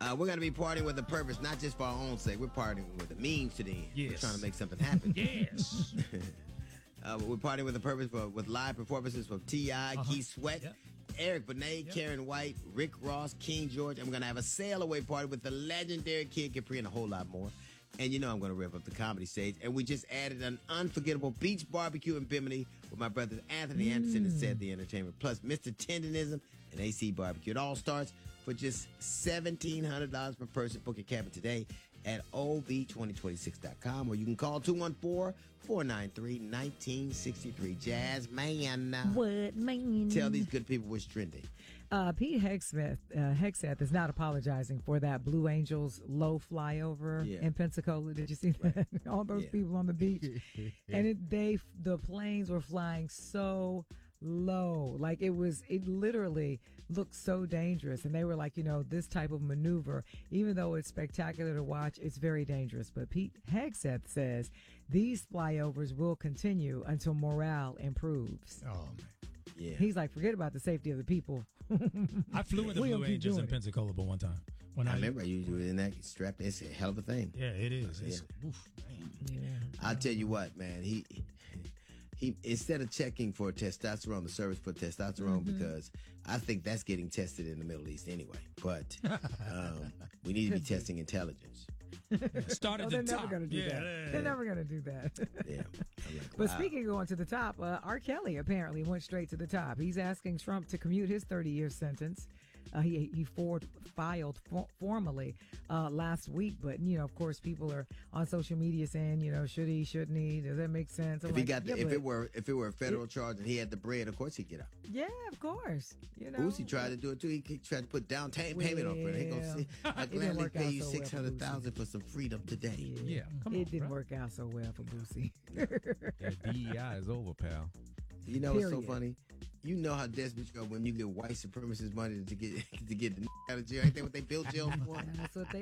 We're going to be partying with a purpose, not just for our own sake. We're partying with a means to the end. Yes. We're trying to make something happen. Yes. We're partying with a purpose with live performances from T.I., Keith Sweat, Eric Benet, Karen White, Rick Ross, King George. And we're going to have a sail-away party with the legendary Kid Capri and a whole lot more. And you know I'm going to rip up the comedy stage. And we just added an unforgettable beach barbecue in Bimini with my brothers Anthony Anderson and Said the Entertainment, plus Mr. Tendonism and AC Barbecue. It all starts for just $1,700 per person. Book your cabin today at OB2026.com, or you can call 214-493-1963. Jazz man. What, man? Tell these good people what's trending. Pete Hegseth is not apologizing for that Blue Angels low flyover in Pensacola. Did you see that? All those people on the beach. And the planes were flying so low. Like it literally looked so dangerous. And they were like, this type of maneuver, even though it's spectacular to watch, it's very dangerous. But Pete Hegseth says these flyovers will continue until morale improves. Oh, man. Yeah. He's like, forget about the safety of the people. I flew in the Blue Angels in Pensacola one time. I remember you were in that strap. It's a hell of a thing. Yeah, it is. Oof, man. Yeah. I'll tell you what, man. He instead of checking for testosterone, the service put testosterone because I think that's getting tested in the Middle East anyway. But we need to be testing intelligence. Start at the top. They're never going to do that. They're never going to do that. Yeah. I'm like, But speaking of going to the top, R. Kelly apparently went straight to the top. He's asking Trump to commute his 30-year sentence. He filed formally last week, but of course, people are on social media saying, should he, shouldn't he? Does that make sense? If it were a federal charge and he had the bread, of course he'd get out. Yeah, of course. Boosie tried to do it too. He tried to put down payment on it. He gonna say, I gladly pay you $600,000 for some freedom today. Yeah, come on, it didn't work out so well for Boosie. That DEI is over, pal. You know what's so funny? You know how desperate you are when you get white supremacist money to get the out of jail. Ain't that what they built jail for? That's what they